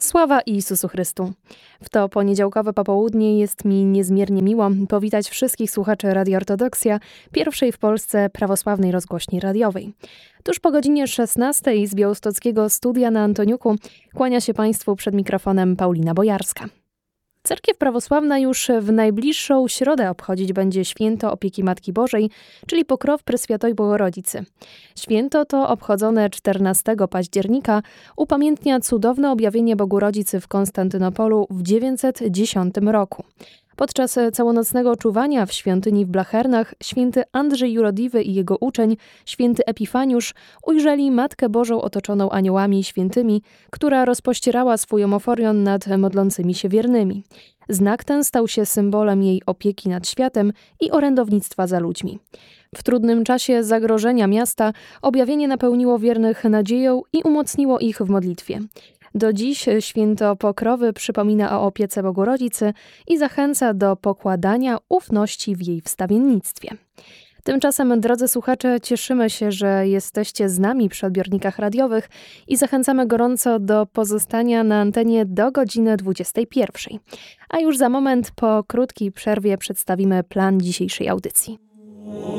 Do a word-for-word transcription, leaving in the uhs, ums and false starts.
Sława Jezusu Chrystu. W to poniedziałkowe popołudnie jest mi niezmiernie miło powitać wszystkich słuchaczy Radia Ortodoksja, pierwszej w Polsce prawosławnej rozgłośni radiowej. Tuż po godzinie szesnastej z białostockiego studia na Antoniuku kłania się Państwu przed mikrofonem Paulina Bojarska. Cerkiew prawosławna już w najbliższą środę obchodzić będzie święto opieki Matki Bożej, czyli Pokrow Preswiatoj Bogorodicy. Święto to obchodzone czternastego października upamiętnia cudowne objawienie Bogu Rodzicy w Konstantynopolu w dziewięćset dziesiątym roku. Podczas całonocnego czuwania w świątyni w Blachernach święty Andrzej Jurodiwy i jego uczeń, święty Epifaniusz, ujrzeli Matkę Bożą otoczoną aniołami świętymi, która rozpościerała swój omoforion nad modlącymi się wiernymi. Znak ten stał się symbolem jej opieki nad światem i orędownictwa za ludźmi. W trudnym czasie zagrożenia miasta objawienie napełniło wiernych nadzieją i umocniło ich w modlitwie. Do dziś święto Pokrowy przypomina o opiece Bogu Rodzicy i zachęca do pokładania ufności w jej wstawiennictwie. Tymczasem, drodzy słuchacze, cieszymy się, że jesteście z nami przy odbiornikach radiowych i zachęcamy gorąco do pozostania na antenie do godziny dwudziestej pierwszej. A już za moment po krótkiej przerwie przedstawimy plan dzisiejszej audycji.